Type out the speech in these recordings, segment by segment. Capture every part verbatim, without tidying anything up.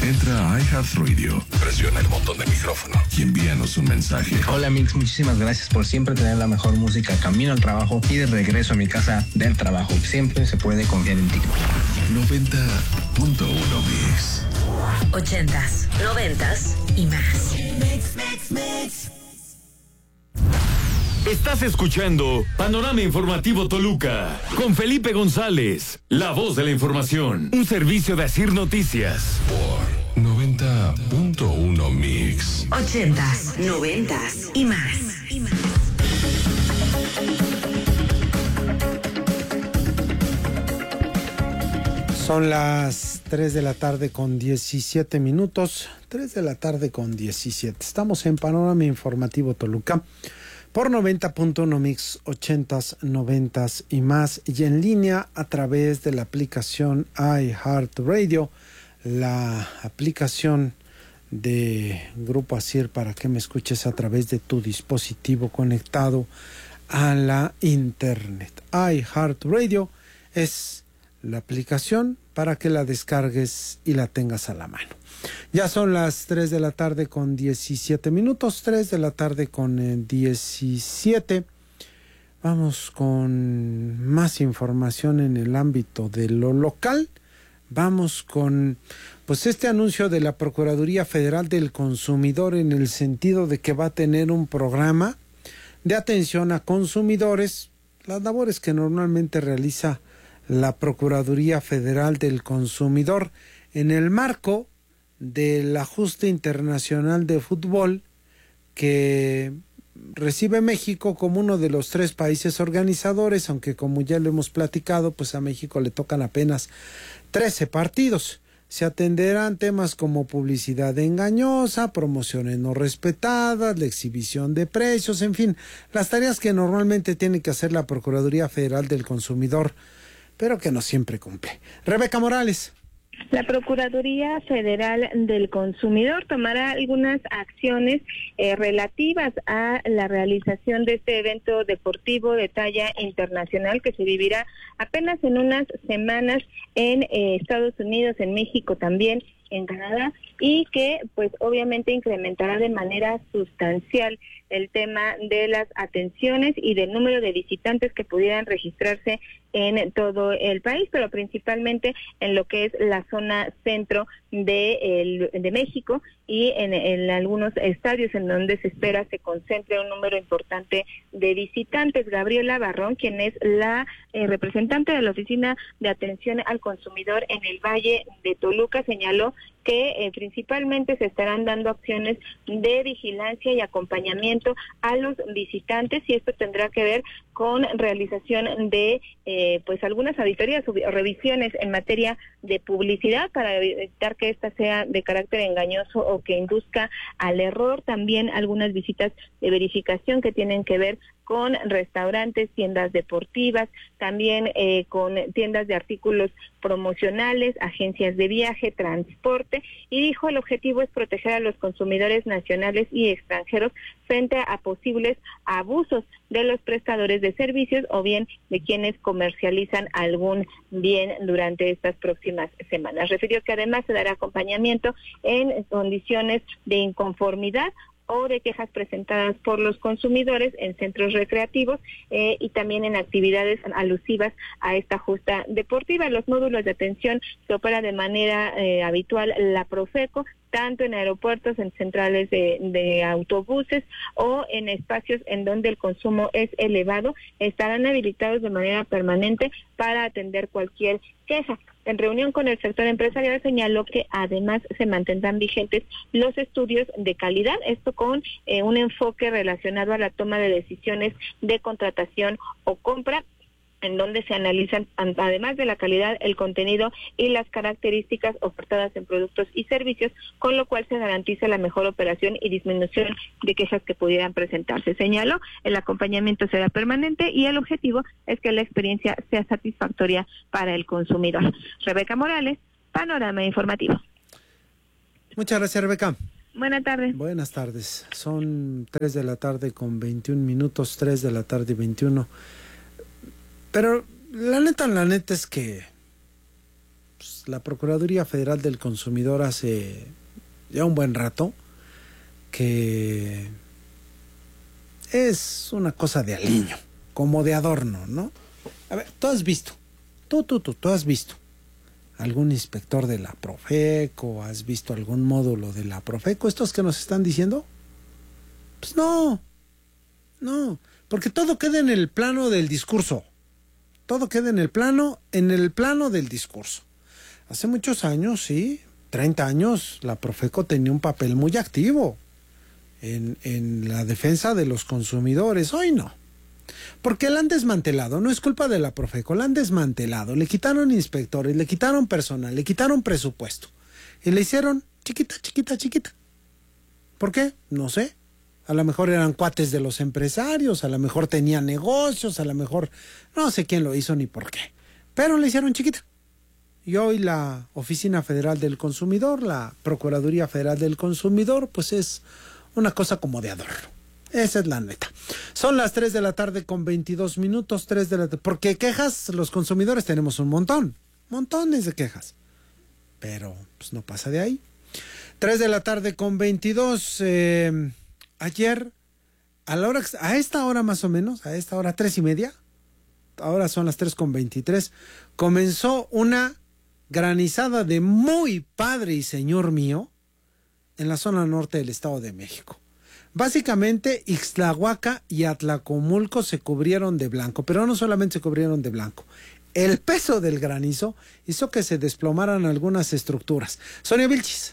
Entra a iHeartRadio, presiona el botón de micrófono y envíanos un mensaje. Hola Mix, muchísimas gracias por siempre tener la mejor música camino al trabajo y de regreso a mi casa del trabajo. Siempre se puede confiar en ti. noventa punto uno Mix. Ochentas, noventas y más. Mix, mix, mix. Estás escuchando Panorama Informativo Toluca con Felipe González, la voz de la información, un servicio de Asir Noticias. Por noventa punto uno Mix. Ochentas, noventas y más. Y más. Son las tres de la tarde con diecisiete minutos. tres de la tarde con diecisiete. Estamos en Panorama Informativo Toluca por noventa punto uno Mix, ochentas, noventas y más, y en línea a través de la aplicación iHeartRadio, la aplicación de Grupo Asir para que me escuches a través de tu dispositivo conectado a la internet. iHeartRadio es la aplicación para que la descargues y la tengas a la mano. Ya son las tres de la tarde con diecisiete minutos, tres de la tarde con eh, diecisiete. Vamos con más información en el ámbito de lo local. Vamos con pues este anuncio de la Procuraduría Federal del Consumidor en el sentido de que va a tener un programa de atención a consumidores, las labores que normalmente realiza la Procuraduría Federal del Consumidor en el marco del ajuste internacional de fútbol que recibe México como uno de los tres países organizadores, aunque como ya lo hemos platicado, pues a México le tocan apenas trece partidos. Se atenderán temas como publicidad engañosa, promociones no respetadas, la exhibición de precios, en fin, las tareas que normalmente tiene que hacer la Procuraduría Federal del Consumidor, pero que no siempre cumple. Rebeca Morales. La Procuraduría Federal del Consumidor tomará algunas acciones eh, relativas a la realización de este evento deportivo de talla internacional que se vivirá apenas en unas semanas en eh, Estados Unidos, en México también, en Canadá, y que pues obviamente incrementará de manera sustancial el tema de las atenciones y del número de visitantes que pudieran registrarse en todo el país, pero principalmente en lo que es la zona centro de, el, de México y en, en algunos estadios en donde se espera se concentre un número importante de visitantes. Gabriela Barrón, quien es la eh, representante de la Oficina de Atención al Consumidor en el Valle de Toluca, señaló que eh, principalmente se estarán dando acciones de vigilancia y acompañamiento a los visitantes, y esto tendrá que ver con realización de eh, pues algunas auditorías o revisiones en materia de publicidad para evitar que esta sea de carácter engañoso o que induzca al error. También algunas visitas de verificación que tienen que ver con restaurantes, tiendas deportivas, también eh, con tiendas de artículos promocionales, agencias de viaje, transporte, y dijo el objetivo es proteger a los consumidores nacionales y extranjeros frente a posibles abusos de los prestadores de servicios o bien de quienes comercializan algún bien durante estas próximas semanas. Refirió que además se dará acompañamiento en condiciones de inconformidad o de quejas presentadas por los consumidores en centros recreativos eh, y también en actividades alusivas a esta justa deportiva. En los módulos de atención se opera de manera eh, habitual la Profeco, tanto en aeropuertos, en centrales de, de autobuses o en espacios en donde el consumo es elevado, estarán habilitados de manera permanente para atender cualquier queja. En reunión con el sector empresarial señaló que además se mantendrán vigentes los estudios de calidad, esto con eh, un enfoque relacionado a la toma de decisiones de contratación o compra, en donde se analizan, además de la calidad, el contenido y las características ofertadas en productos y servicios, con lo cual se garantiza la mejor operación y disminución de quejas que pudieran presentarse. Señaló, el acompañamiento será permanente y el objetivo es que la experiencia sea satisfactoria para el consumidor. Rebeca Morales, Panorama Informativo. Muchas gracias, Rebeca. Buenas tardes. Buenas tardes. Son tres de la tarde con veintiún minutos, tres de la tarde y veintiuno. Pero la neta, la neta es que pues, La Procuraduría Federal del Consumidor hace ya un buen rato que es una cosa de aliño, como de adorno, ¿no? A ver, tú has visto, tú, tú, tú, tú has visto algún inspector de la Profeco, has visto algún módulo de la Profeco, estos que nos están diciendo. Pues no, no, porque todo queda en el plano del discurso, todo queda en el plano, en el plano del discurso. Hace muchos años, sí, treinta años, la Profeco tenía un papel muy activo en, en la defensa de los consumidores. Hoy no, porque la han desmantelado, no es culpa de la Profeco, la han desmantelado, le quitaron inspectores, le quitaron personal, le quitaron presupuesto y le hicieron chiquita, chiquita, chiquita. ¿Por qué? No sé. A lo mejor eran cuates de los empresarios, a lo mejor tenían negocios, a lo mejor no sé quién lo hizo ni por qué, pero le hicieron chiquita. Y hoy la Oficina Federal del Consumidor, la Procuraduría Federal del Consumidor, pues es una cosa como de adorno. Esa es la neta. Son las tres de la tarde con veintidós minutos, tres de la tarde. Porque quejas, los consumidores tenemos un montón, montones de quejas. Pero pues no pasa de ahí. tres de la tarde con veintidós. Eh, ayer, a la hora, a esta hora más o menos, a esta hora tres y media, ahora son las tres con veintitrés, comenzó una granizada de muy padre y señor mío en la zona norte del Estado de México. Básicamente, Ixtlahuaca y Atlacomulco se cubrieron de blanco, pero no solamente se cubrieron de blanco. El peso del granizo hizo que se desplomaran algunas estructuras. Sonia Vilchis.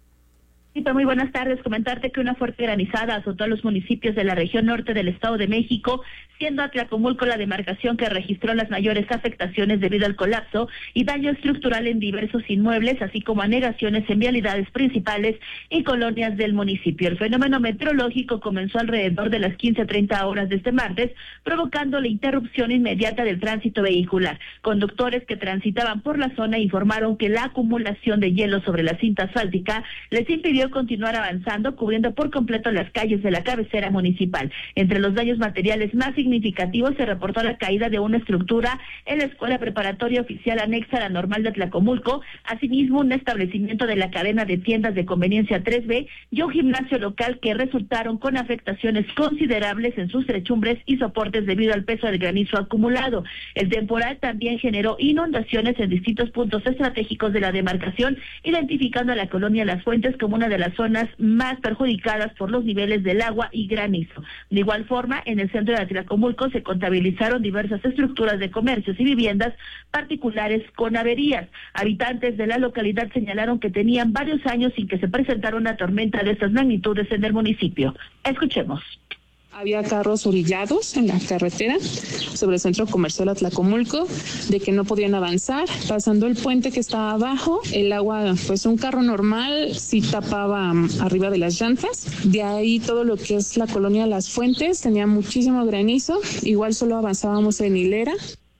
Muy buenas tardes. Comentarte que una fuerte granizada azotó a los municipios de la región norte del Estado de México, siendo Atlacomulco la demarcación que registró las mayores afectaciones debido al colapso y daño estructural en diversos inmuebles, así como anegaciones en vialidades principales y colonias del municipio. El fenómeno meteorológico comenzó alrededor de las quince treinta horas de este martes, provocando la interrupción inmediata del tránsito vehicular. Conductores que transitaban por la zona informaron que la acumulación de hielo sobre la cinta asfáltica les impidió continuar avanzando, cubriendo por completo las calles de la cabecera municipal. Entre los daños materiales más significativos se reportó la caída de una estructura en la escuela preparatoria oficial anexa a la normal de Atlacomulco, asimismo un establecimiento de la cadena de tiendas de conveniencia tres B y un gimnasio local que resultaron con afectaciones considerables en sus techumbres y soportes debido al peso del granizo acumulado. El temporal también generó inundaciones en distintos puntos estratégicos de la demarcación, identificando a la colonia Las Fuentes como una de las zonas más perjudicadas por los niveles del agua y granizo. De igual forma, en el centro de Atlacomulco se contabilizaron diversas estructuras de comercios y viviendas particulares con averías. Habitantes de la localidad señalaron que tenían varios años sin que se presentara una tormenta de estas magnitudes en el municipio. Escuchemos. Había carros orillados en la carretera sobre el centro comercial Atlacomulco, de que no podían avanzar, pasando el puente que estaba abajo, el agua, pues un carro normal sí tapaba um, arriba de las llantas, de ahí todo lo que es la colonia Las Fuentes tenía muchísimo granizo, igual solo avanzábamos en hilera.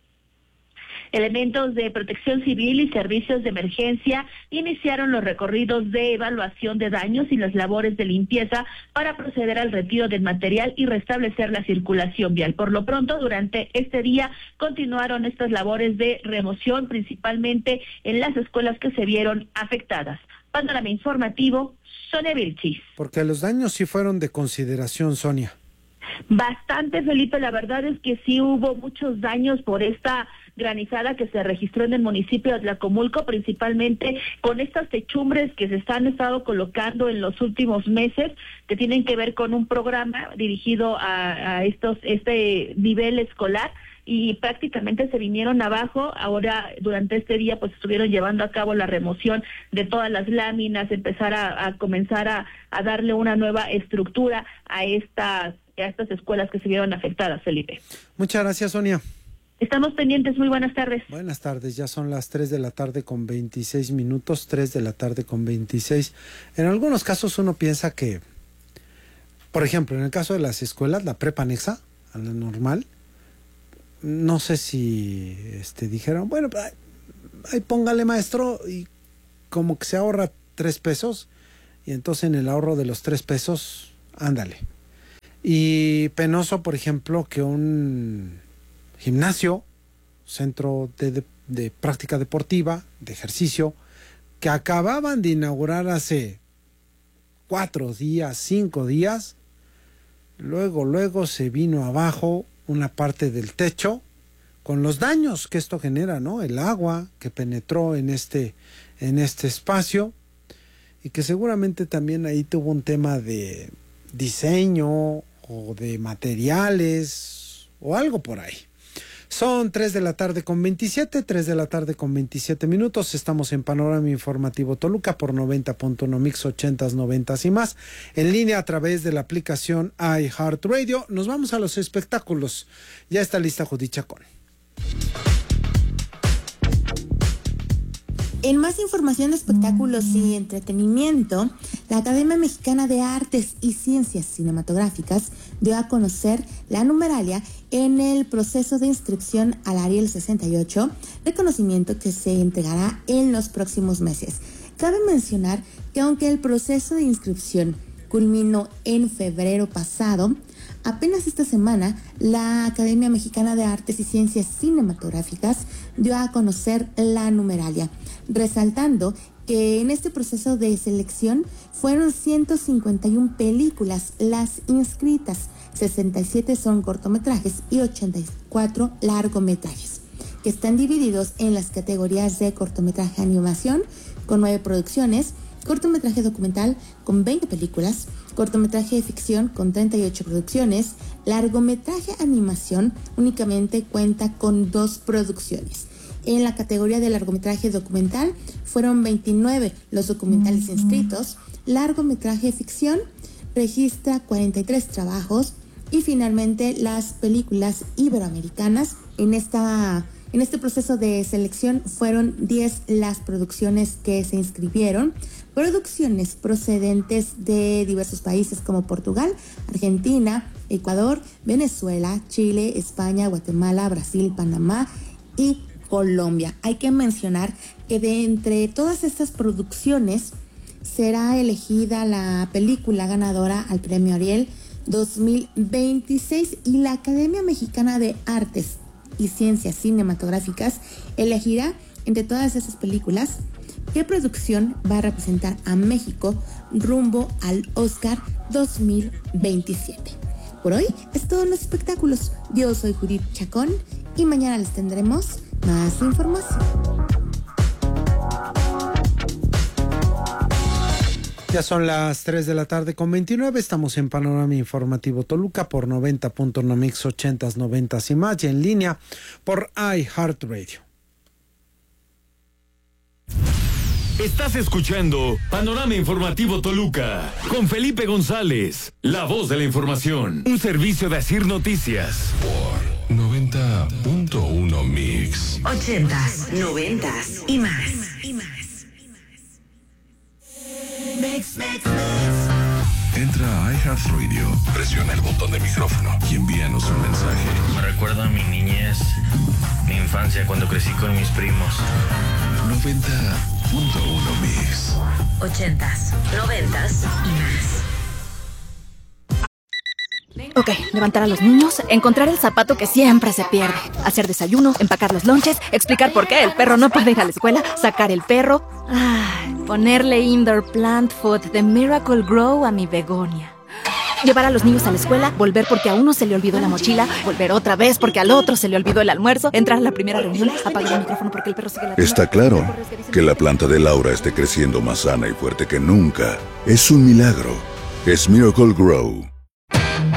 Elementos de protección civil y servicios de emergencia iniciaron los recorridos de evaluación de daños y las labores de limpieza para proceder al retiro del material y restablecer la circulación vial. Por lo pronto, durante este día continuaron estas labores de remoción, principalmente en las escuelas que se vieron afectadas. Panorama informativo, Sonia Vilchis. Porque los daños sí fueron de consideración, Sonia. Bastante, Felipe, la verdad es que sí hubo muchos daños por esta granizada que se registró en el municipio de Atlacomulco, principalmente con estas techumbres que se están estado colocando en los últimos meses, que tienen que ver con un programa dirigido a, a estos este nivel escolar, y prácticamente se vinieron abajo. Ahora, durante este día, pues estuvieron llevando a cabo la remoción de todas las láminas, empezar a, a comenzar a, a darle una nueva estructura a estas, a estas escuelas que se vieron afectadas, Felipe. Muchas gracias, Sonia. Estamos pendientes, muy buenas tardes. Buenas tardes, ya son las tres de la tarde con veintiséis minutos, tres de la tarde con veintiséis. En algunos casos uno piensa que, por ejemplo, en el caso de las escuelas, la prepa anexa a la normal, no sé si este dijeron, bueno, ahí póngale maestro, y como que se ahorra tres pesos, y entonces en el ahorro de los tres pesos, ándale. Y penoso, por ejemplo, que un gimnasio, centro de, de, de práctica deportiva, de ejercicio, que acababan de inaugurar hace cuatro días, cinco días. Luego, luego se vino abajo una parte del techo con los daños que esto genera, ¿no? El agua que penetró en este, en este espacio y que seguramente también ahí tuvo un tema de diseño o de materiales o algo por ahí. Son tres de la tarde con veintisiete, tres de la tarde con veintisiete minutos. Estamos en Panorama Informativo Toluca por noventa punto uno Mix ochentas, noventas y más. En línea a través de la aplicación iHeartRadio. Nos vamos a los espectáculos. Ya está lista Judith Chacón. En más información de espectáculos y entretenimiento, la Academia Mexicana de Artes y Ciencias Cinematográficas dio a conocer la numeralia en el proceso de inscripción al Ariel sesenta y ocho, reconocimiento que se entregará en los próximos meses. Cabe mencionar que aunque el proceso de inscripción culminó en febrero pasado, apenas esta semana la Academia Mexicana de Artes y Ciencias Cinematográficas dio a conocer la numeralia, resaltando que en este proceso de selección fueron ciento cincuenta y una películas las inscritas, sesenta y siete son cortometrajes y ochenta y cuatro largometrajes, que están divididos en las categorías de cortometraje animación con nueve producciones, cortometraje documental con veinte películas, cortometraje de ficción con treinta y ocho producciones, largometraje animación únicamente cuenta con dos producciones. En la categoría de largometraje documental fueron veintinueve los documentales inscritos, largometraje de ficción registra cuarenta y tres trabajos y finalmente las películas iberoamericanas. En esta En este proceso de selección fueron diez las producciones que se inscribieron, producciones procedentes de diversos países como Portugal, Argentina, Ecuador, Venezuela, Chile, España, Guatemala, Brasil, Panamá y Colombia. Hay que mencionar que de entre todas estas producciones será elegida la película ganadora al Premio Ariel dos mil veintiséis y la Academia Mexicana de Artes y Ciencias Cinematográficas elegirá entre todas esas películas qué producción va a representar a México rumbo al Oscar dos mil veintisiete. Por hoy es todo en los espectáculos. Yo soy Judith Chacón y mañana les tendremos más información. Ya son las tres de la tarde con veintinueve, estamos en Panorama Informativo Toluca por noventa punto uno Mix ochentas, noventas y más y en línea por iHeartRadio. Estás escuchando Panorama Informativo Toluca con Felipe González, la voz de la información, un servicio de Asir Noticias. Por noventa punto uno Mix. Ochentas, noventas y más. Y más. Mix, mix, mix. Entra a iHeartRadio, presiona el botón de micrófono y envíanos un mensaje. Me recuerda a mi niñez, mi infancia cuando crecí con mis primos. noventa punto uno Mix. Ochentas, noventas y más. Ok, levantar a los niños, encontrar el zapato que siempre se pierde, hacer desayuno, empacar los lonches, explicar por qué el perro no puede ir a la escuela, sacar el perro, ah, ponerle indoor plant food de Miracle Grow a mi begonia. Llevar a los niños a la escuela, volver porque a uno se le olvidó la mochila, volver otra vez porque al otro se le olvidó el almuerzo, entrar a la primera reunión, apagar el micrófono porque el perro sigue la Está claro que la planta de Laura esté creciendo más sana y fuerte que nunca. Es un milagro. Es Miracle Grow.